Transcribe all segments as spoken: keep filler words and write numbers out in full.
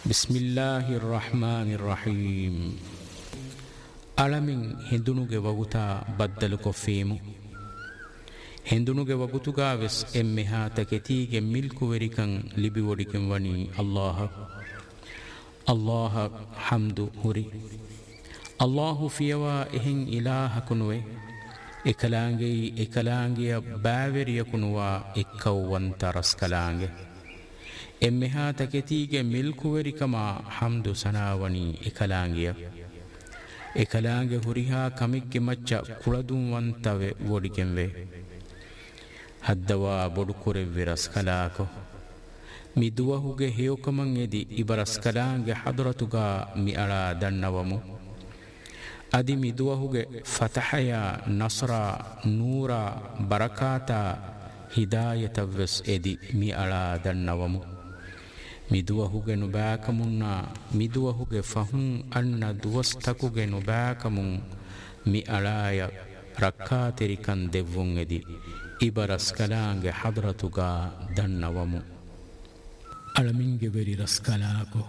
ಬಿಸ್ಮಿಲ್ಲಾಹಿ ರಹಮಾನಿ ರಹೀಂ. ಅಳಮಿನ್ ಹಿಂದುನುಗೆ ವಗುತಾ ಬದ್ದಲು ಕೊಫೀಮು. ಹಿಂದುನುಗೆ ವಗುತುಗಾ ವೆಸ್ ಎಮ್ಮೆಹಾ ತಕೆತೀಗೆ ಮಿಲ್ಕುವೆರಿಕಂ ಲಿಬಿವೊಡಿಕೆಂ ವನಿ ಅಲ್ಲಾಹ. ಅಲ್ಲಾಹ ಹಮ್ದು ಹುರಿ. ಅಲ್ಲಾಹು ಫಿಯವಾ ಎಹಿಂ ಇಲಾಹಕುನುವೆ. ಎಕಲಾಂಗೆ ಎಕಲಾಂಗೆಯ ಬ್ಯಾವೆರಿಯಕುನುವಾ ಎಕ್ಕವ್ವಂತ ರಸ್ಕಲಾಂಗೆ. ಎಮ್ಮೆಹಾ ತಕೆತೀಗೆ ಮಿಲ್ಕುವೆರಿಕಮ ಹಮ್ದು ಸನಾವಣಿ ಎಕಲಾಂಗಿಯ. ಎಕಲಾಂಗೆ ಹುರಿಹಾ ಕಮಿಕ್ಕೆ ಮಚ್ಚ ಕುಳದುವಂತವೆ ಓಡಿಕೆಂವೆ. ಹದ್ದವಾ ಬೊಡುಕುರೆವ್ವೆ ರಸ್ಕಲಾಕೊ. ಮಿದುವಹುಗೆ ಹೇಯೊಕಮಂ ಎದಿ ಇಬ ರಸ್ಕಲಾಂಗೆ ಹದುರತುಗಾ ಮಿ ಅಳ ದಣ್ಣವಮು. ಅದಿ ಮಿದುವಹುಗೆ ಫತಹಯ ನಸ್ರ ನೂರ ಬರಕಾತ ಹಿದಾಯತವ್ವೆಸ್ ಎದಿ ಮಿ ಅಳ ದಣ್ಣವಮು. ಮಿದುವಹುಗೆ ನುಬಾಕಮುನ್ನ ಮಿದುವಹುಗೆ ಫಹುಂ ಅನ್ನ ದುವಸ್ತಕುಗೆ ನುಬಾಕಮುಂ ಮಿ ಅಳಾಯ ರಕ್ಕಾತೆರಿಕನ್ ದೆವ್ವುಂ ಎದಿ ಇಬ ರಸ್ಕಲಾಂಗೆ ಹದ್ರತುಗಾ ದಣ್ಣವಮು. ಅಳಮಿಂಗೆ ವೆರಿ ರಸ್ಕಲಾಕೊ.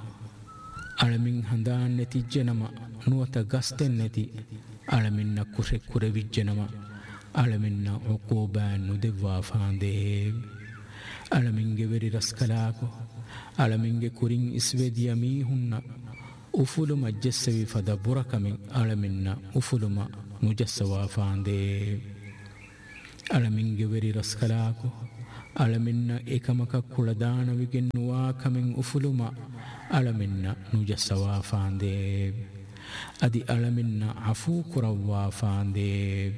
ಅಳಮಿನ್ ಹಂದಾನ್ನೆತಿಜ್ಜನಮ ನುವತ ಗಸ್ತೆನ್ನೆತಿ ಅಳಮಿನ್ನ ಕುರೆ ಕುರೆವಿಜ್ಜನಮ ಅಳಮಿನ್ನ ಒಕೋಬ್ಯಾನ್ನು ದೆವ್ವಾ ಫಾಂದೇವ್. ಅಳಮಿಂಗೆ ವೆರಿ ರಸ್ಕಲಾಕೊ. ಅಳಮಿಂಗೆ ಕುರಿಂ ಇಸ್ವೆದಿಯ ಮೀಹುನ್ನ ಉಫುಲುಮ ಜೆಸ್ಸವಿ ಫದ ಬುರಕಮಿನ್ ಅಳಮಿನ್ನ ಉಫುಲುಮ ನುಜಸ್ಸವಾ ಫಾಂದೇವ್. ಅಳಮಿಂಗೆ ವೆರಿ ರಸ್ಕಲಾಕೊ. ಅಳಮಿನ್ನ ಏಕಮಕ ಕುಳದಾನವಿಗೆ ನುವಾಕಮಿನ್ ಉಫುಲುಮ ಅಳಮಿನ್ನ ನುಜಸ್ಸವಾ ಫಾಂದೇವ್. ಅದಿ ಅಳಮಿನ್ನ ಅಫೂ ಕುರವ್ವಾ ಫಾಂದೇವ್.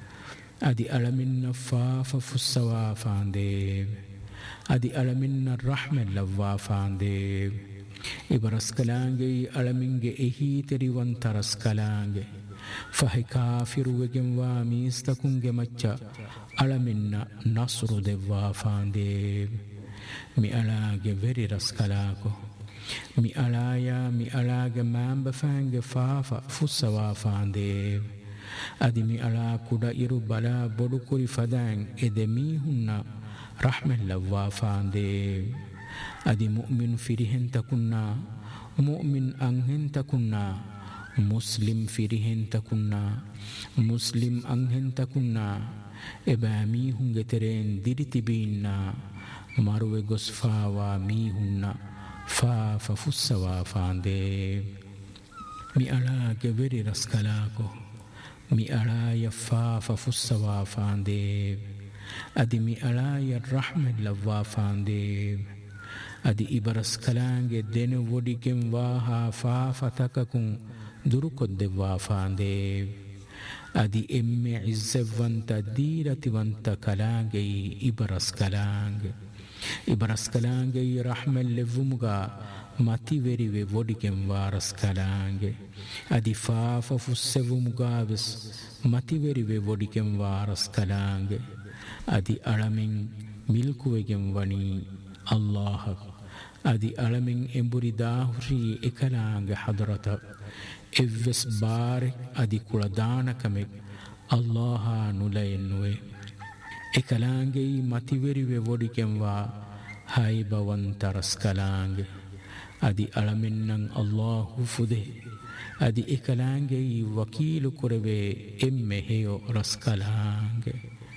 ಅದಿ ಅಳಮಿನ್ನ ಫಾಫ ಫುಸ್ಸವಾ ಫಾಂದೇವ್. ಅದಿ ಅಳಮಿನ್ನ ರಹ್ಮೆಲ್ಲವ್ವಾ ಫಾಂದೇವ್. ಇಬ ರಸ್ಕಲಾಂಗೆ ಈ ಅಳಮಿಂಗೆ ಎಹೀ ತೆರಿವಂತ ರಸ್ಕಲಾಂಗೆ ಫಹಿ ಕಾಫಿರುವೆಗೆಂವಾ ಮೀಸ್ತಕುಂಗೆ ಮಚ್ಚ ಅಳಮಿನ್ನ ನಸ್ರು ದೆವ್ವಾ ಫಾಂದೇವ್. ಮಿ ಅಳಾಗೆ ವೆರಿ ರಸ್ಕಲಾಕೊ. ಮಿ ಅಳಾಯ ಮಿ ಅಳಾಗೆ ಮ್ಯಾಂಬ ಫ್ಯಾಂಗೆ ಫಾಫ ಫುಸ್ಸವಾ ಫಾಂದೇವ್. ಅದಿ ಮಿ ಅಳಾ ಕುಡ ಇರು ಬಲ ಬೊಡುಕುರಿ ಫದಾಂಗ್ ಎದೆ ಮೀಹುನ್ನ ರಹ್ಮೆಲ್ಲವ್ವಾ ಫಾಂದೇವ್. ಅದಿ ಮುಅ್ಮಿನ್ ಫಿರಿಹೆಂತಕುನ್ನ ಮುಅ್ಮಿನ್ ಅಂಹೆಂತಕುನ್ನ ಮುಸ್ಲಿಂ ಫಿರಿಹೆಂತಕುನ್ನ ಮುಸ್ಲಿಂ ಅಂಹೆಂತಕುನ್ನ ಎಬಾ ಮೀಹುಂಗೆ ತೆರೆನ್ ದಿರಿತಿಬೀನ್ನ ಮರುವೆ ಗೊಸ್ಫಾವಾ ಮೀಹುನ್ನ ಫಾಫ ಫುಸ್ಸವಾ ಫಾಂದೇವ್. ಮಿ ಅಳಾಗೆ ವೆರಿ ರಸ್ಕಲಾಕೊ. ಮಿ ಅಳಾಯ ಫಾಫ ಫುಸ್ಸವಾ ಫಾಂದೇವ್. ಅದಿ ಮಿ ಅಳಾಯ ರಹ್ಮೆಲ್ಲವ್ವಾ ಫಾಂದೇವ್. ಅದಿ ಇಬ ರಸ್ಕಲಾಂಗೆ ದೆನು ಒಡಿಗೆಂ ವಾಹಾ ಫಾಫ ತಕಕುಂ ದುರುಕೊದ್ದೆವ್ವಾ ಫಾಂದೇವ್. ಅದಿ ಎಮ್ಮೆ ಇಜ್ಜೆವ್ವಂತ ದೀರತಿವಂತ ಕಲಾಂಗೆ ಇಬ ರಸ್ಕಲಾಂಗೆ. ಇಬ ರಸ್ಕಲಾಂಗೆ ರಹ್ಮೆಲ್ಲೆವ್ವುಮುಗ ಮತಿವೆರಿವೆ ಒಡಿಗೆಂ ವಾ ರಸ್ಕಲಾಂಗೆ. ಅದಿ ಫಾಫ ಫುಸ್ಸೆವ್ವುಮುಗಾವೆಸ್ ಮತಿವೆರಿವೆ ಒಡಿಗೆಂ ವಾ ರಸ್ಕಲಾಂಗೆ. ಅದಿ ಅಳಮಿನ್ ಮಿಲ್ಕುವೆಗೆಂ ವಣಿ ಅಲ್ಲಾಹ. ಅದಿ ಅಳಮಿನ್ ಎಂಬುರಿದಾಹುರಿ ಎಕಲಾಂಗೆ ಹದರತ ಎವ್ವೆಸ್ ಬಾರೆ ಅದಿ ಕುಳದಾನಕಮೆ ಅಲ್ಲಾಹ ನುಲ ಎನ್ನುವೆ. ಎಕಲಾಂಗೆ ಈ ಮತಿವೆರಿವೆ ಒಡಿಗೆಂ ವಾ ಹೈಬವಂತ ರಸ್ಕಲಾಂಗೆ. ಅದಿ ಅಳಮಿನ್ನಂ ಅಲ್ಲಾಹು ಫುದೆ. ಅದಿ ಎಕಲಾಂಗೆ ಈ ವಕೀಲು ಕುರೆವೆ ಎಮ್ಮೆ ಹೇಯೋ ರಸ್ಕಲಾಂಗೆ.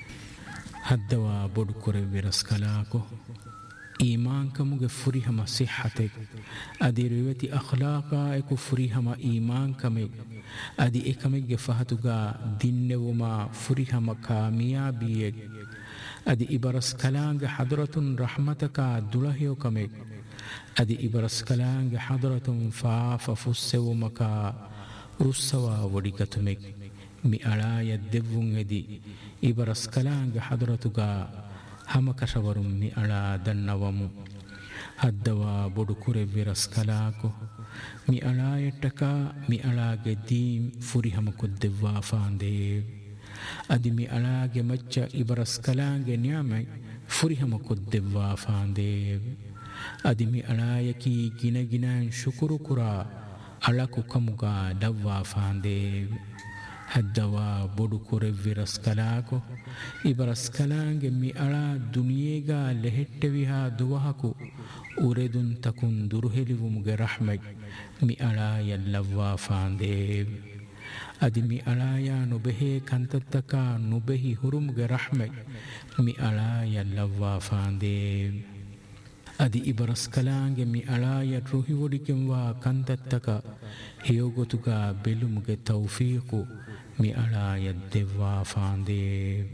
ಹದ್ದವಾ ಬೊಡುಕುರೆವ್ವೆ ರಸ್ಕಲಾಕೊ. ಈಮಾಂಕಮುಗೆ ಫುರಿಹಮ ಸಿಹತೆಗ್. ಅದಿ ರಿವತಿ ಅಖ್ಲಾಕಾಯಕು ಫುರಿಹಮ ಈಮಾಂಕಮೆಗ್. ಅದಿ ಎಕಮೆಗ್ಗೆ ಫಹತುಗಾ ದಿನ್ನೆವುಮ ಫುರಿಹಮ ಕಾಮಿಯಾಬಿಯೆಗ್. ಅದಿ ಇಬ ರಸ್ಕಲಾಂಗೆ ಹದರತುನ್ ರಹಮತಕಾ ದುಳಹೆಯೊಕಮೆಗ್. ಅದಿ ಇಬ ರಸ್ಕಲಾಂಗೆ ಹದರತುನ್ ಫಾಫ ಫುಸ್ಸೆವುಮಕಾ ರುಸ್ಸವಾ ಒಡಿಗತುಮೆಗ್. ಮಿ ಅಳಾಯ ದೆವ್ವುಂ ಎದಿ ಇಬ ರಸ್ಕಲಾಂಗೆ ಹದರತುಗಾ ಹಮಕಶವರುಂ ಮಿ ಅಳಾ ದಣ್ಣವಮು. ಹದ್ದವಾ ಬೊಡುಕುರೆವ್ವೆ ರಸ್ಕಲಾಕೊ. ಮಿ ಅಳಾಯಟ್ಟಕಾ ಮಿ ಅಳಾಗೆ ದೀಂ ಫುರಿಹಮ ಕೊದ್ದೆವ್ವಾ ಫಾಂದೇವ್. ಅದಿ ಮಿ ಅಳಾಗೆ ಮಚ್ಚ ಇಬ ರಸ್ಕಲಾಂಗೆ ನ್ಯಾಮೆ ಫುರಿಹಮ ಕೊದ್ದೆವ್ವಾ ಫಾಂದೇವ್. ಅದಿ ಮಿ ಅಳಾಯಕಿ ಗಿನಗಿನಾನ್ ಶುಕುರು ಕುರಾ ಅಳಕು ಕಮುಗಾ ಡವ್ವಾ ಫಾಂದೇವ್. ಹದ್ದವಾ ಬೊಡು ಕೊರೆವ್ವಿ ರಸ್ಕಲಾಕೊ ಇಬ ರಸ್ಕಲಾಂಗೆ ಮಿ ಅಳ ದುನಿಯೇಗ ಲೆಹೆಟ್ಟೆವಿಹಾ ದುವಹಕು ಉರೆದುನ್ ತಕುನ್ ದುರುಹೆಲಿವುಮುಗೆ ರಹ್ಮೆಗ್ ಮಿ ಅಳ ಯಲ್ಲವ್ವಾ ಫಾಂದೇವ್ ಅದಿ ಮಿ ಅಳಾಯ ನುಬೆಹೇ ಕಂತತ್ತಕ ನುಬೆಹಿ ಹುರುಮುಗೆ ರಹ್ಮೆಗ್ ಮಿ ಅಳ ಯಲ್ಲವ್ವಾ ಫಾಂದೇವ್ ಅದಿ ಇಬರಸ್ಕಲಾಂಗೆ ಮಿ ಅಳಾಯ ರುಹಿವೊಡಿಕೆಂವಾ ಕಂತತ್ತಕ ಹಿಯೋಗೊತುಗ ಬೆಲುಮುಗೆ ತೌಫೀಕು ಮಿ ಅಳಾಯ ದೆವ್ವಾ ಫಾಂದೇವ್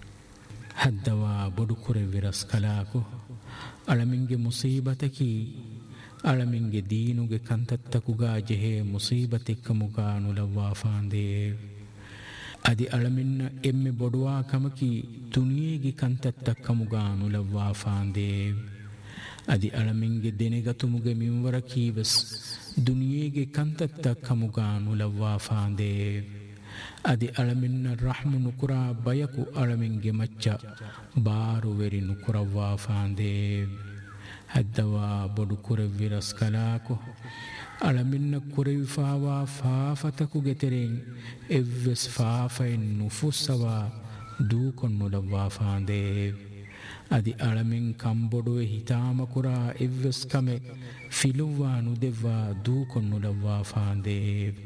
ಹದ್ದವಾ ಬೊಡುಕುರೆ ವಿರಸ್ಕಲಾಕು ಅಳಮಿಂಗೆ ಮುಸೀಬತಕಿ ಅಳಮಿಂಗೆ ದೀನುಗೆ ಕಂತತ್ತಕುಗ ಜೆಹೆ ಮುಸೀಬತೆಕ್ಕಮುಗ ನುಲವ್ವಾ ಫಾಂದೇವ್ ಅದಿ ಅಳಮಿನ್ನ ಎಮ್ಮೆ ಬೊಡುವಾ ಕಮಕಿ ತುನಿಯೇಗಿ ಕಂತತ್ತಕ್ಕಮುಗ ನುಲವ್ವಾ ಫಾಂದೇವ್ ಅದಿ ಅಳಮಿಂಗೆ ದೆನೆಗತುಮುಗೆ ಮಿಂವರ ಕೀವಸ್ ದುನಿಯೇಗೆ ಕಂತತ್ತಕ್ಕಮುಗ ನುಲವ್ವಾ ಫಾಂದೇವ್ ಅದಿ ಅಳಮಿನ್ನ ರಹ್ಮು ನುಕುರ ಬಯಕು ಅಳಮಿಂಗೆ ಮಚ್ಚ ಬಾರುವೆರಿ ನುಕುರವ್ವಾ ಫಾಂದೇವ್ ಹದ್ದವಾ ಬೊಡು ಕುರೆವ್ವಿ ರಸ್ಕಲಾಕು ಅಳಮಿನ್ನ ಕುರೆವಿಫಾವಾ ಫಾಫತಕುಗೆ ತೆರೆಂ ಎವ್ವೆಸ್ ಫಾಫೆನ್ ನುಫುಸ್ಸವಾ ದೂಕೊನ್ನುಲವ್ವಾ ಫಾಂದೇವ್ ಅದಿ ಅಳಮಿನ್ ಕಂಬೊಡುವೆ ಹಿತಾಮಕುರ ಎವ್ವೆಸ್ ಕಮೆ ಫಿಲುವ್ವಾ ನುದೆವ್ವಾ ದೂಕೊನ್ನುಲವ್ವಾ ಫಾಂದೇವ್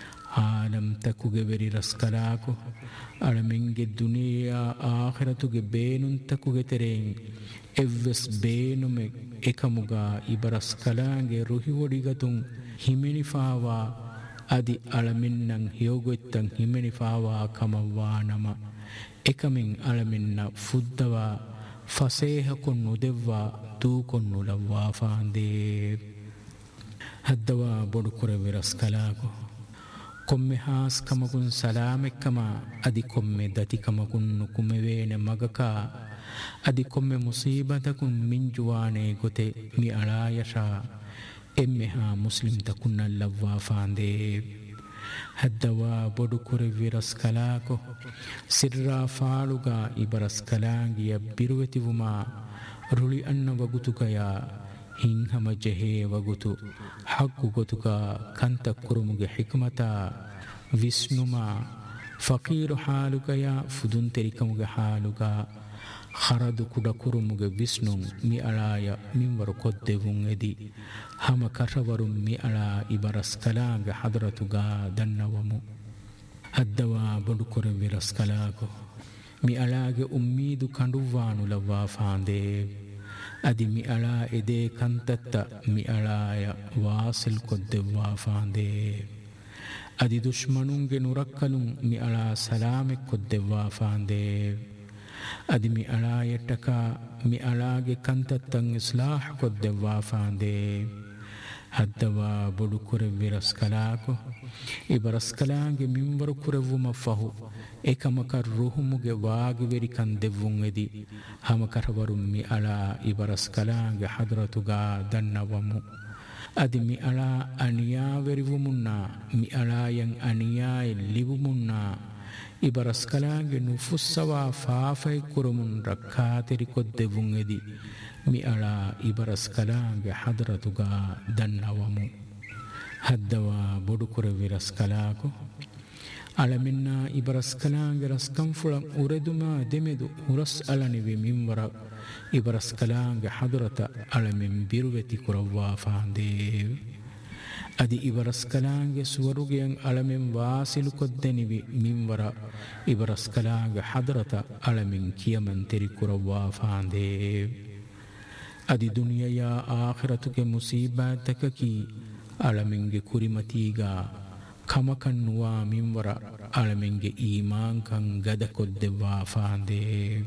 ಆಲಂ ತಕುಗೆ ವೆರಿ ರಸ್ಕಲಾಕು ಅಳಮಿಂಗೆ ದುನಿಯಾ ಆಖಿರತುಗೆ ಬೇನುನ್ ತಕುಗೆ ತೆರೆಂ ಎವ್ವೆಸ್ ಬೇನುಮೆ ಎಕಮುಗ ಇಬರಸ್ಕಲಾಂಗೆ ರುಹಿವೊಡಿಗತುಂ ಹಿಮೆನಿಫಾವಾ ಅದಿ ಅಳಮಿನ್ನಂ ಹಿಯೋಗೊತ್ತಂ ಹಿಮೆನಿಫಾವಾ ಕಮವ್ವಾ ನಮ ಎಕಮಿನ್ ಅಳಮಿನ್ನ ಫುದ್ದವಾ ಫಸೇಹಕೊನ್ನು ದೆವ್ವಾ ತೂಕೊನ್ನುಲವ್ವಾ ಫಾಂದೇವ್ ಹದ್ದವಾ ಬೊಡುಕುರೆ ವಿರಸ್ಕಲಾಕು ಕೊಮ್ಮೆ ಹಾಸ್ ಕಮಗುನ್ ಸಲಾಮೆಕ್ಕಮ ಅದಿ ಕೊಮ್ಮೆ ದತಿ ಕಮಗುನ್ ನುಕುಮೆವೇನೆ ಮಗಕ ಅದಿ ಕೊಮ್ಮೆ ಮುಸೀಬತಕುನ್ ಮಿಂಜುವಾನೆ ಗೊತೆ ಮಿ ಅಳಾಯಶ ಎಮ್ಮೆ ಹಾ ಮುಸ್ಲಿಂ ತಕುನ್ನಲ್ಲವ್ವಾ ಫಾಂದೇವ್ ಹದ್ದವಾ ಬೊಡುಕುರೆ ವಿರಸ್ಕಲಾಕೊ ಸಿರ್ರಾ ಫಾಳುಗ ಇಬರಸ್ಕಲಾಂಗಿಯ ಬಿರುವೆತಿವುಮ ರುಳಿ ಅನ್ನ ವಗುತುಕಯ ಹಿಂಹಮ ಜೆಹೇ ವಗುತು ಹಕ್ಕು ಗೊತುಕ ಕಂತ ಕುರುಮುಗೆ ಹಿಕ್ಮತ ವಿಷ್ಣುಮ ಫಕೀರು ಹಾಲುಕಯ ಫುದುನ್ ತೆರಿಕಮುಗೆ ಹಾಲುಗ ಹರದು ಕುಡ ಕುರುಮುಗೆ ವಿಷ್ಣು ಮಿ ಅಳಾಯ ಮಿಂವರು ಕೊದ್ದೆವುಂ ಎದಿ ಹಮ ಕರವರು ಮಿ ಅಳ ಇಬರಸ್ಕಲಾಂಗ ಹದರತುಗ ದನ್ನವಮು ಹದ್ದವಾ ಬೊಡುಕೊರೆ ವಿರಸ್ಕಲಾಗು ಮಿ ಅಳಾಗೆ ಉಮ್ಮೀದು ಕಂಡುವ್ವಾನು ಲವ್ವಾ ಫಾಂದೇವ್ ಅದಿ ಮಿ ಅಳ ಎದೆ ಕಂತತ್ತ ಮಿ ಅಳಾಯ ವಾಸಿಲ್ ಕೊದ್ದೆವ್ವಾ ಫಾಂದೇವ್ ಅದಿ ದುಶ್ಮನುಂಗೆ ನುರಕ್ಕಲು ಮಿ ಅಳ ಸಲಾಮೆ ಕೊದ್ದೆವ್ವಾ ಫಾಂದೇವ್ ಅದಿ ಮಿ ಅಳಾಯಟ್ಟಕ ಮಿ ಅಳಾಗೆ ಕಂತತ್ತಂ ಇಸ್ಲಾಹ್ ಕೊದ್ದೆವ್ವಾ ಫಾಂದೇವ್ ಹದ್ದವಾ ಬೊಡುಕುರೆ ವಿರಸ್ಕಲಾಕು ಇಬರಸ್ಕಲಾಂಗೆ ಮಿಂವರು ಕುರೆವುಮ ಫಹು ಏಕಮಕರ್ ರುಹುಮುಗೆ ವಾಗುವೆರಿ ಕಂದೆವ್ವುಂ ಎದಿ ಹಮಕರವರು ಮಿ ಅಳ ಇಬರಸ್ಕಲಾಂಗೆ ಹದ್ರತುಗ ದನ್ನವಮು ಅದಿ ಮಿ ಅಳ ಅಣಿಯಾವೆರಿವುಮುನ್ನ ಮಿ ಅಳಾಯಂ ಅಣಿಯಾಯ ಲಿವುಮುನ್ನ ಇಬರಸ್ಕಲಾಂಗೆ ನುಫುಸ್ಸವಾ ಫಾಫೈ ಕುರುಮುನ್ ರಕ್ಕಾತೆರಿ ಕೊದ್ದೆವ್ವುಂ ಎದಿ ಮಿ ಅಳ ಇಬರಸ್ಕಲಾಂಗೆ ಹದ್ರತುಗ ದನ್ನವಮು ಹದ್ದವಾ ಬೊಡುಕುರೆ ವಿರಸ್ಕಲಾಕು ಅಳಮಿನ್ನ ಇಬರಸ್ಕಲಾಂಗೆ ರಸ್ಕಂಫುಳಂ ಉರೆದುಮ ದೆಮೆದು ಹುರಸ್ ಅಳನಿವೆ ಮಿಂವರ ಇಬರಸ್ಕಲಾಂಗೆ ಹದುರತ ಅಳಮಿನ್ ಬಿರುವೆತಿ ಕುರವ್ವಾ ಫಾಂದೇವ್ ಅದಿ ಇಬರಸ್ಕಲಾಂಗೆ ಸುವರುಗೆಯಂ ಅಳಮಿನ್ ವಾಸಿಲು ಕೊದ್ದೆನಿವಿ ಮಿಂವರ ಇಬರಸ್ಕಲಾಂಗೆ ಹದುರತ ಅಳಮಿನ್ ಕಿಯಮನ್ ತೆರಿ ಕುರವ್ವಾ ಫಾಂದೇವ್ ಅದಿ ದುನಿಯಯ ಆಖಿರತುಗೆ ಮುಸೀಬಾತಕಕಿ ಅಳಮಿಂಗೆ ಕುರಿಮತೀಗ ಖಮಕನ್ನುವ ಮಿಂವರ ಅಳಮಿಂಗೆ ಈಮಾಂಕಂ ಗದ ಕೊದ್ದೆವ್ವಾ ಫಾಂದೇವ್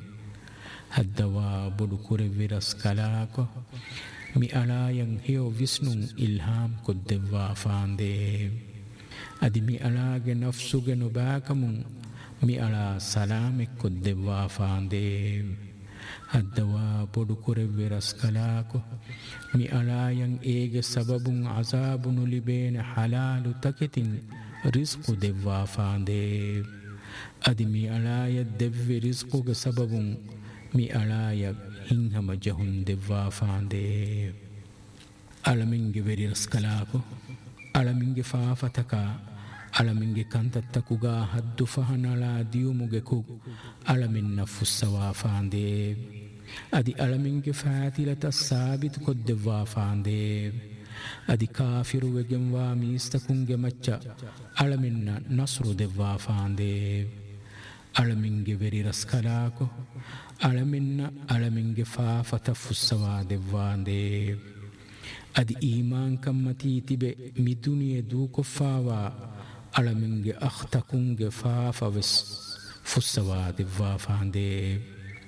ಹದ್ದವಾ ಬೊಡುಕುರೆ ವಿರಸ್ಕಲಾಕೊ ಮಿ ಅಳಾಯಂ ಹಿಯೋ ವಿಷ್ಣು ಇಲ್ಹಾಂ ಕೊದ್ದೆವ್ವಾ ಫಾಂದೇವ್ ಅದಿ ಮಿ ಅಳಾಗೆ ನಫ್ಸುಗೆ ನುಬಾಕಮು ಮಿ ಅಳ ಸಲಾಮೆ ಕೊದ್ದೆವ್ವಾ ಫಾಂದೇವ್ ಹದ್ದವಾ ಬೊಡುಕುರೆ ವಿರಸ್ಕಲಾಕು ಮಿ ಅಳಾಯಂ ಏಗೆ ಸಬಬುಂ ಅಜಾಬು ನುಲಿಬೇನೆ ಹಲಾಲು ತಕೆತಿನ್ ರಿಸ್ಕು ದೆವ್ವಾ ಫಾಂದೇವ್ ಅದಿ ಮಿ ಅಳಾಯ ದೆವ್ವೆ ರಿಸ್ಕುಗೆ ಸಬಬುಂ ಮಿ ಅಳಾಯ ಹಿಂಹಮ ಜಹುನ್ ದೆವ್ವಾ ಫಾಂದೇವ್ ಅಳಮಿಂಗೆ very ರಸ್ಕಲಾಕು ಅಳಮಿಂಗೆ ಫಾಫತಕ alaminge kantattakuga haddu fahanala diyumuge ku alaminna fussawa faande adi alaminge faatilata saabit koddevwa faande adi kafiru wegenwa miistakunge macca alaminna nasru devwa faande alaminge veri raskalako alaminna alaminge faafata fussawa devwaande adi iman kammati tibe miduniye du koffawa alaminge akhtakunge faafa wes fussawa devwa faande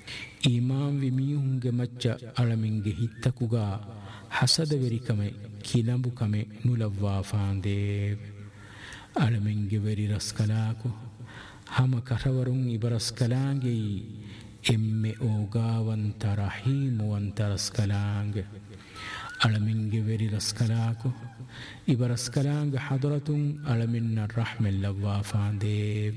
iman vi mihunge macca alaminge hittakuga hasada verikame kilambukame nulavwa faande alaminge veri raskalako hama karawarun ibaraskalange emme ogawanta rahimu wanta raskalange alaminge veri raskalako ibaraskalange hadratun alaminna rahmen lavwa faande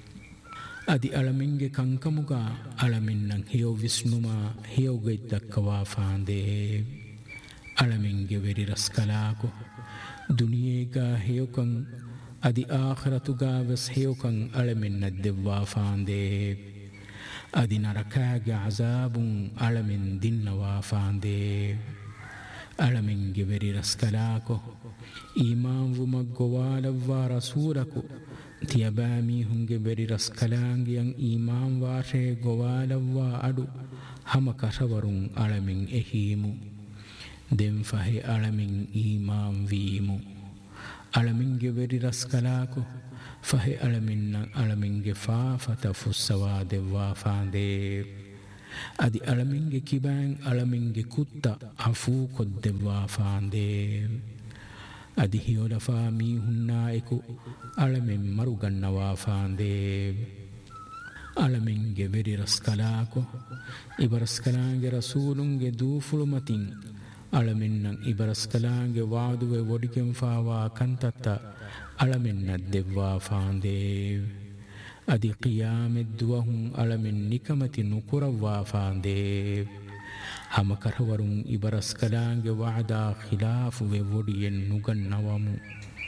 adi alaminge kankamuga alaminnan hiyo visnuma hiyo gaidakkawa faande alaminge veri raskalako duniyega hiyo kan adi akhiratuga ves hiyo kan alaminna devwa faande adi narakage azabun alamin dinnawa faande alaminge veri raskalako iman vuma gowalava rasulako tiyabami hunge veri raskalangi yang iman washe gowalava adu hama karawarun alamin ehimu den fahe alamin iman vimu alaminge veri raskalako fahe alaminna alaminge faafata fussawa devwa faande adi alaminge kibang alaminge kutta hafu koddevwa faande adi hiyoda faami hunnaiku alamin marugannawa faande alaminge veri raskalako ibaraskalange rasulunge dufulumatin alaminnan ibaraskalange waaduwe wodiken faawa kantatta alaminna devwa faande adi qiyame duwahun alamin nikamati nukurawwa faande hama karawarun ibaraskalange wa'da khilafu we wodiyen nugannawamu